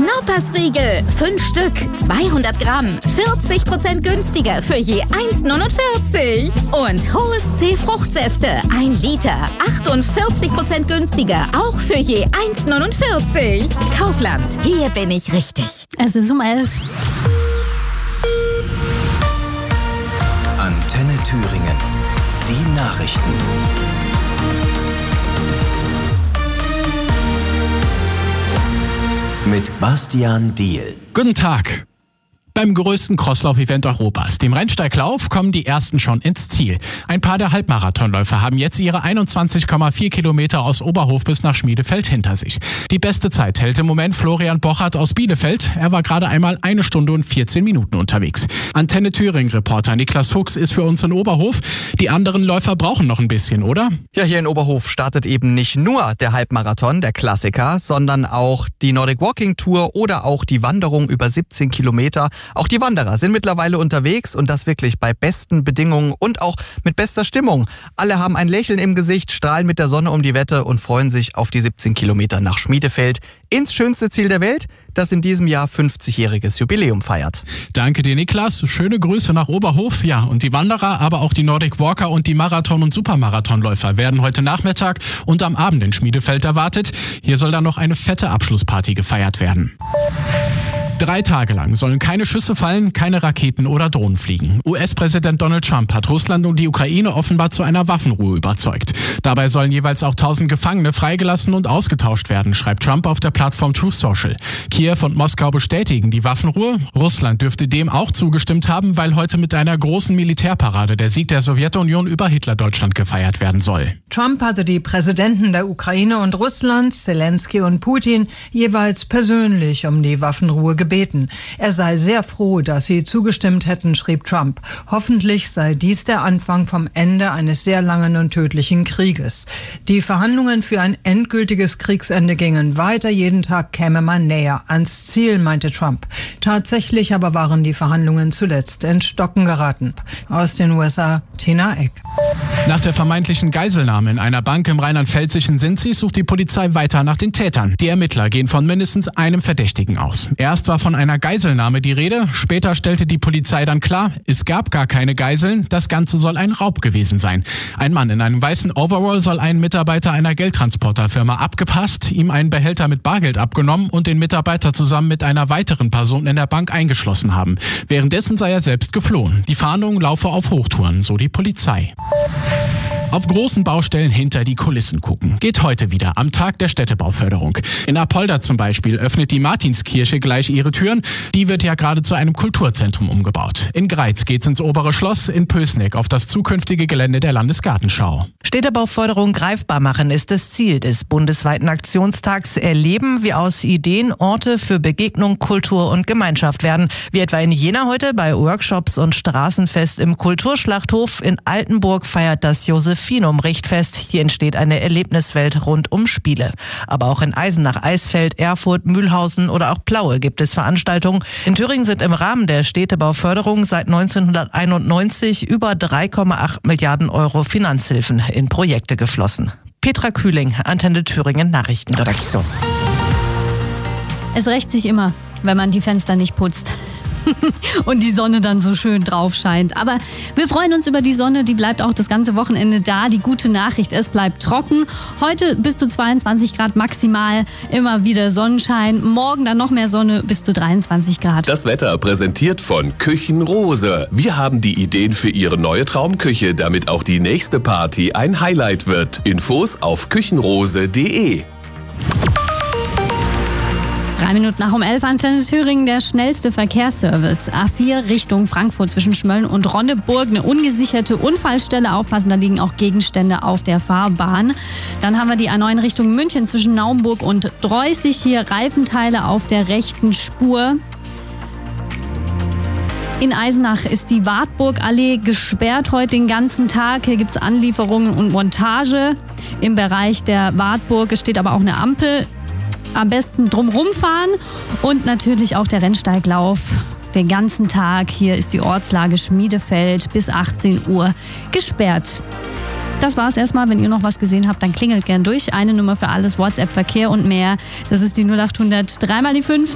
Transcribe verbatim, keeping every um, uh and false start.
Knaupersriegel. Fünf Stück, zweihundert Gramm, vierzig Prozent günstiger für je eins Komma neunundvierzig. Und Hohes C Fruchtsäfte. Ein Liter, achtundvierzig Prozent günstiger, auch für je eins Komma neunundvierzig. Kaufland, hier bin ich richtig. Es ist um elf. Antenne Thüringen. Die Nachrichten. Mit Bastian Diehl. Guten Tag. Beim größten Crosslauf-Event Europas, dem Rennsteiglauf, kommen die ersten schon ins Ziel. Ein paar der Halbmarathonläufer haben jetzt ihre einundzwanzig Komma vier Kilometer aus Oberhof bis nach Schmiedefeld hinter sich. Die beste Zeit hält im Moment Florian Bochert aus Bielefeld. Er war gerade einmal eine Stunde und vierzehn Minuten unterwegs. Antenne Thüringen-Reporter Niklas Fuchs ist für uns in Oberhof. Die anderen Läufer brauchen noch ein bisschen, oder? Ja, hier in Oberhof startet eben nicht nur der Halbmarathon, der Klassiker, sondern auch die Nordic Walking Tour oder auch die Wanderung über siebzehn Kilometer. Auch die Wanderer sind mittlerweile unterwegs und das wirklich bei besten Bedingungen und auch mit bester Stimmung. Alle haben ein Lächeln im Gesicht, strahlen mit der Sonne um die Wette und freuen sich auf die siebzehn Kilometer nach Schmiedefeld ins schönste Ziel der Welt, das in diesem Jahr fünfzigjähriges Jubiläum feiert. Danke dir, Niklas. Schöne Grüße nach Oberhof. Ja, und die Wanderer, aber auch die Nordic Walker und die Marathon- und Supermarathonläufer werden heute Nachmittag und am Abend in Schmiedefeld erwartet. Hier soll dann noch eine fette Abschlussparty gefeiert werden. Drei Tage lang sollen keine Schüsse fallen, keine Raketen oder Drohnen fliegen. U S-Präsident Donald Trump hat Russland und die Ukraine offenbar zu einer Waffenruhe überzeugt. Dabei sollen jeweils auch tausend Gefangene freigelassen und ausgetauscht werden, schreibt Trump auf der Plattform Truth Social. Kiew und Moskau bestätigen die Waffenruhe. Russland dürfte dem auch zugestimmt haben, weil heute mit einer großen Militärparade der Sieg der Sowjetunion über Hitler-Deutschland gefeiert werden soll. Trump hatte die Präsidenten der Ukraine und Russlands, Zelensky und Putin, jeweils persönlich um die Waffenruhe gebeten. Gebeten. Er sei sehr froh, dass sie zugestimmt hätten, schrieb Trump. Hoffentlich sei dies der Anfang vom Ende eines sehr langen und tödlichen Krieges. Die Verhandlungen für ein endgültiges Kriegsende gingen weiter. Jeden Tag käme man näher ans Ziel, meinte Trump. Tatsächlich aber waren die Verhandlungen zuletzt ins Stocken geraten. Aus den U S A, Tina Eck. Nach der vermeintlichen Geiselnahme in einer Bank im rheinland-pfälzischen Sinzig sucht die Polizei weiter nach den Tätern. Die Ermittler gehen von mindestens einem Verdächtigen aus. Erst war von einer Geiselnahme die Rede, später stellte die Polizei dann klar, es gab gar keine Geiseln, das Ganze soll ein Raub gewesen sein. Ein Mann in einem weißen Overall soll einen Mitarbeiter einer Geldtransporterfirma abgepasst, ihm einen Behälter mit Bargeld abgenommen und den Mitarbeiter zusammen mit einer weiteren Person in der Bank eingeschlossen haben. Währenddessen sei er selbst geflohen. Die Fahndung laufe auf Hochtouren, so die Polizei. Auf großen Baustellen hinter die Kulissen gucken. Geht heute wieder am Tag der Städtebauförderung. In Apolda zum Beispiel öffnet die Martinskirche gleich ihre Türen. Die wird ja gerade zu einem Kulturzentrum umgebaut. In Greiz geht's ins obere Schloss, in Pößneck auf das zukünftige Gelände der Landesgartenschau. Städtebauförderung greifbar machen ist das Ziel des bundesweiten Aktionstags Erleben, wie aus Ideen Orte für Begegnung, Kultur und Gemeinschaft werden. Wie etwa in Jena heute bei Workshops und Straßenfest im Kulturschlachthof. In Altenburg feiert das Josephinum-Richtfest. Hier entsteht eine Erlebniswelt rund um Spiele. Aber auch in Eisenach, Eisfeld, Erfurt, Mühlhausen oder auch Plaue gibt es Veranstaltungen. In Thüringen sind im Rahmen der Städtebauförderung seit neunzehnhunderteinundneunzig über drei Komma acht Milliarden Euro Finanzhilfen in Projekte geflossen. Petra Kühling, Antenne Thüringen Nachrichtenredaktion. Es rächt sich immer, wenn man die Fenster nicht putzt. Und die Sonne dann so schön drauf scheint. Aber wir freuen uns über die Sonne, die bleibt auch das ganze Wochenende da. Die gute Nachricht, es bleibt trocken. Heute bis zu zweiundzwanzig Grad maximal, immer wieder Sonnenschein. Morgen dann noch mehr Sonne, bis zu dreiundzwanzig Grad. Das Wetter präsentiert von Küchenrose. Wir haben die Ideen für Ihre neue Traumküche, damit auch die nächste Party ein Highlight wird. Infos auf küchenrose punkt de. Drei Minuten nach um elf, Antenne Thüringen, der schnellste Verkehrsservice. A vier Richtung Frankfurt zwischen Schmölln und Ronneburg. Eine ungesicherte Unfallstelle. Aufpassen, da liegen auch Gegenstände auf der Fahrbahn. Dann haben wir die A neun Richtung München zwischen Naumburg und Dreußig. Hier Reifenteile auf der rechten Spur. In Eisenach ist die Wartburgallee gesperrt heute den ganzen Tag. Hier gibt es Anlieferungen und Montage. Im Bereich der Wartburg steht aber auch eine Ampel. Am besten drumherum fahren und natürlich auch der Rennsteiglauf den ganzen Tag. Hier ist die Ortslage Schmiedefeld bis achtzehn Uhr gesperrt. Das war's erstmal. Wenn ihr noch was gesehen habt, dann klingelt gern durch. Eine Nummer für alles, WhatsApp, Verkehr und mehr. Das ist die null acht hundert drei mal die fünf.